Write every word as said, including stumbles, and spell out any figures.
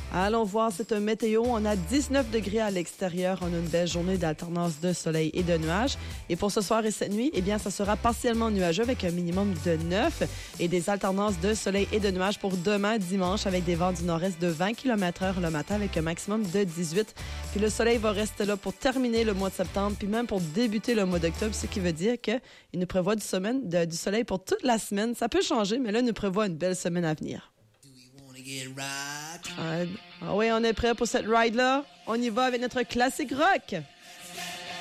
Allons voir cette météo. On a dix-neuf degrés à l'extérieur. On a une belle journée d'alternance de soleil et de nuages. Et pour ce soir et cette nuit, eh bien, ça sera partiellement nuageux avec un minimum de neuf et des alternances de soleil et de nuages pour demain dimanche avec des vents du nord-est de vingt kilomètres heure le matin avec un maximum de dix-huit. Puis le soleil va rester là pour terminer le mois de septembre puis même pour débuter le mois d'octobre, ce qui veut dire qu'il nous prévoit du, semaine, de, du soleil pour toute la semaine. Ça peut changer, mais là, il nous prévoit une belle semaine à venir. Ah, ah oui, on est prêt pour cette ride-là. On y va avec notre classique rock.